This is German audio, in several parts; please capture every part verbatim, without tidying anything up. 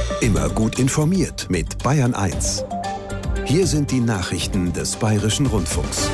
Immer gut informiert mit Bayern eins. Hier sind die Nachrichten des Bayerischen Rundfunks.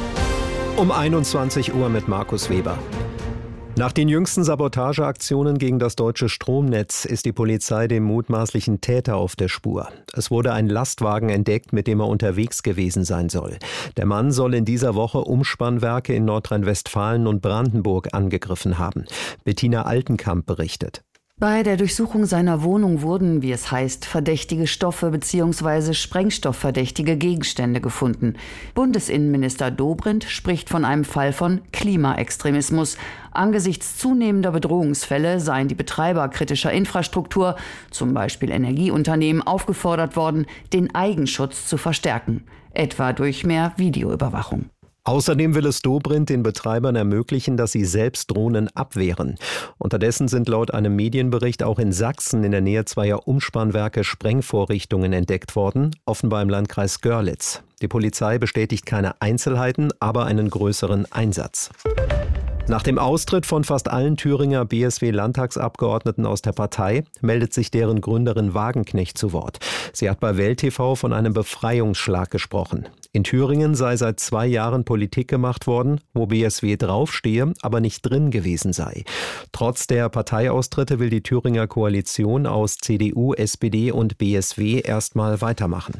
Um einundzwanzig Uhr mit Markus Weber. Nach den jüngsten Sabotageaktionen gegen das deutsche Stromnetz ist die Polizei dem mutmaßlichen Täter auf der Spur. Es wurde ein Lastwagen entdeckt, mit dem er unterwegs gewesen sein soll. Der Mann soll in dieser Woche Umspannwerke in Nordrhein-Westfalen und Brandenburg angegriffen haben. Bettina Altenkamp berichtet. Bei der Durchsuchung seiner Wohnung wurden, wie es heißt, verdächtige Stoffe bzw. sprengstoffverdächtige Gegenstände gefunden. Bundesinnenminister Dobrindt spricht von einem Fall von Klimaextremismus. Angesichts zunehmender Bedrohungsfälle seien die Betreiber kritischer Infrastruktur, zum Beispiel Energieunternehmen, aufgefordert worden, den Eigenschutz zu verstärken, etwa durch mehr Videoüberwachung. Außerdem will es Dobrindt den Betreibern ermöglichen, dass sie selbst Drohnen abwehren. Unterdessen sind laut einem Medienbericht auch in Sachsen in der Nähe zweier Umspannwerke Sprengvorrichtungen entdeckt worden, offenbar im Landkreis Görlitz. Die Polizei bestätigt keine Einzelheiten, aber einen größeren Einsatz. Nach dem Austritt von fast allen Thüringer B S W-Landtagsabgeordneten aus der Partei meldet sich deren Gründerin Wagenknecht zu Wort. Sie hat bei Welt T V von einem Befreiungsschlag gesprochen. In Thüringen sei seit zwei Jahren Politik gemacht worden, wo B S W draufstehe, aber nicht drin gewesen sei. Trotz der Parteiaustritte will die Thüringer Koalition aus C D U, S P D und B S W erstmal weitermachen.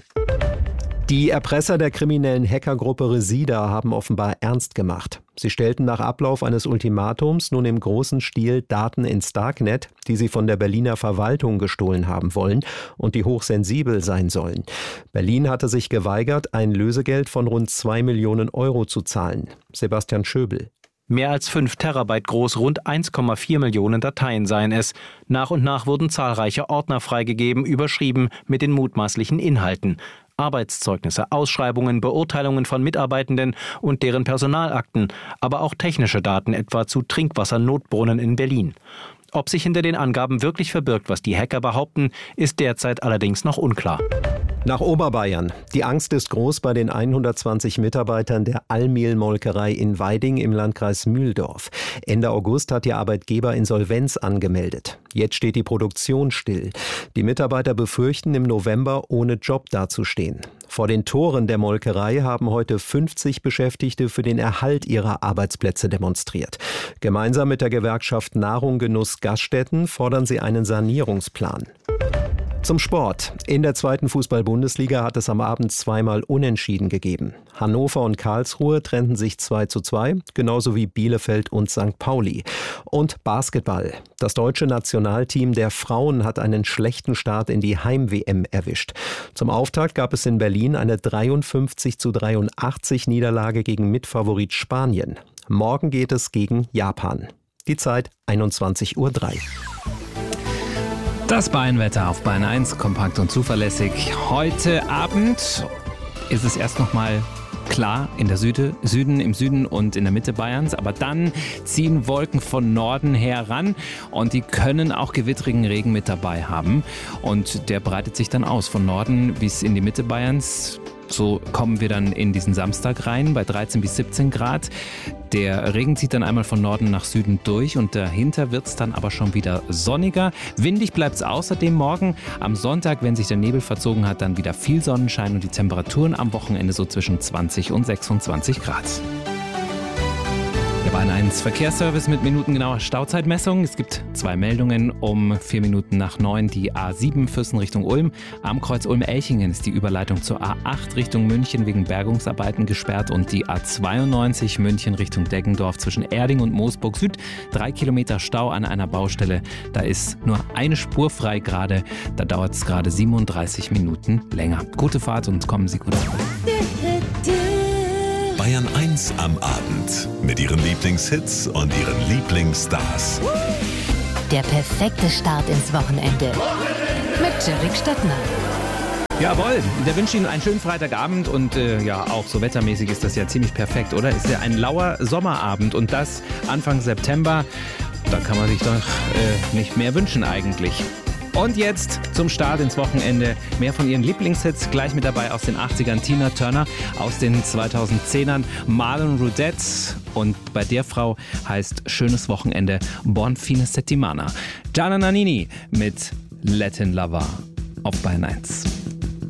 Die Erpresser der kriminellen Hackergruppe Resida haben offenbar ernst gemacht. Sie stellten nach Ablauf eines Ultimatums nun im großen Stil Daten ins Darknet, die sie von der Berliner Verwaltung gestohlen haben wollen und die hochsensibel sein sollen. Berlin hatte sich geweigert, ein Lösegeld von rund zwei Millionen Euro zu zahlen. Sebastian Schöbel. Mehr als fünf Terabyte groß, rund eins Komma vier Millionen Dateien seien es. Nach und nach wurden zahlreiche Ordner freigegeben, überschrieben mit den mutmaßlichen Inhalten. Arbeitszeugnisse, Ausschreibungen, Beurteilungen von Mitarbeitenden und deren Personalakten, aber auch technische Daten, etwa zu Trinkwassernotbrunnen in Berlin. Ob sich hinter den Angaben wirklich verbirgt, was die Hacker behaupten, ist derzeit allerdings noch unklar. Nach Oberbayern. Die Angst ist groß bei den hundertzwanzig Mitarbeitern der Allmehl-Molkerei in Weiding im Landkreis Mühldorf. Ende August hat ihr Arbeitgeber Insolvenz angemeldet. Jetzt steht die Produktion still. Die Mitarbeiter befürchten, im November ohne Job dazustehen. Vor den Toren der Molkerei haben heute fünfzig Beschäftigte für den Erhalt ihrer Arbeitsplätze demonstriert. Gemeinsam mit der Gewerkschaft Nahrung, Genuss, Gaststätten fordern sie einen Sanierungsplan. Zum Sport. In der zweiten Fußball-Bundesliga hat es am Abend zweimal Unentschieden gegeben. Hannover und Karlsruhe trennten sich zwei zu zwei, genauso wie Bielefeld und Sankt Pauli. Und Basketball. Das deutsche Nationalteam der Frauen hat einen schlechten Start in die Heim-W M erwischt. Zum Auftakt gab es in Berlin eine dreiundfünfzig zu dreiundachtzig Niederlage gegen Mitfavorit Spanien. Morgen geht es gegen Japan. Die Zeit einundzwanzig Uhr drei. Das Bayern-Wetter auf Bayern eins, kompakt und zuverlässig. Heute Abend ist es erst noch mal klar in der Süde, Süden, im Süden und in der Mitte Bayerns. Aber dann ziehen Wolken von Norden her ran und die können auch gewittrigen Regen mit dabei haben. Und der breitet sich dann aus von Norden bis in die Mitte Bayerns. So kommen wir dann in diesen Samstag rein bei dreizehn bis siebzehn Grad. Der Regen zieht dann einmal von Norden nach Süden durch und dahinter wird es dann aber schon wieder sonniger. Windig bleibt es außerdem morgen. Am Sonntag, wenn sich der Nebel verzogen hat, dann wieder viel Sonnenschein und die Temperaturen am Wochenende so zwischen zwanzig und sechsundzwanzig Grad. Der Bayern eins Verkehrsservice mit minutengenauer Stauzeitmessung. Es gibt zwei Meldungen um vier Minuten nach neun. Die A sieben Fürsten Richtung Ulm. Am Kreuz Ulm-Elchingen ist die Überleitung zur A acht Richtung München wegen Bergungsarbeiten gesperrt und die A zweiundneunzig München Richtung Deggendorf zwischen Erding und Moosburg Süd. Drei Kilometer Stau an einer Baustelle. Da ist nur eine Spur frei gerade. Da dauert es gerade siebenunddreißig Minuten länger. Gute Fahrt und kommen Sie gut rein. Bayern eins am Abend mit ihren Lieblingshits und ihren Lieblingsstars. Der perfekte Start ins Wochenende mit Jörg Stettner. Jawohl, der wünscht Ihnen einen schönen Freitagabend und äh, ja, auch so wettermäßig ist das ja ziemlich perfekt, oder? Ist ja ein lauer Sommerabend und das Anfang September, da kann man sich doch äh, nicht mehr wünschen eigentlich. Und jetzt zum Start ins Wochenende mehr von ihren Lieblingshits. Gleich mit dabei aus den achtzigern Tina Turner, aus den zweitausendzehnern Marlon Rudette. Und bei der Frau heißt schönes Wochenende Buon fine settimana. Gianna Nannini mit Latin Lover auf Bayern eins.